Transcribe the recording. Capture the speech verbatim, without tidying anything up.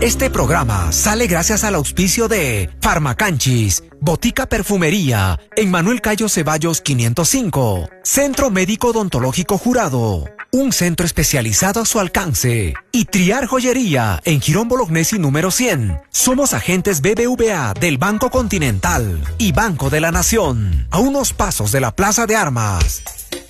Este programa sale gracias al auspicio de Farmacanchis, Botica Perfumería, en Manuel Cayo Ceballos quinientos cinco, Centro Médico Odontológico Jurado, un centro especializado a su alcance, y Triar Joyería, en Girón Bolognesi número cien. Somos agentes B B V A del Banco Continental y Banco de la Nación, a unos pasos de la Plaza de Armas.